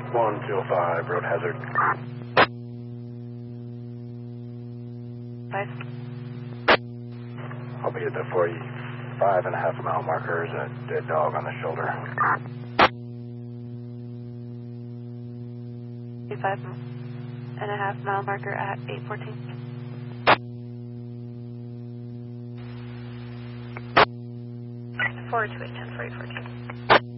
105, road hazard. 5. I'll be at the 45.5 mile marker. There's a dead dog on the shoulder. 45.5 mile marker at 814. 42810 for 814.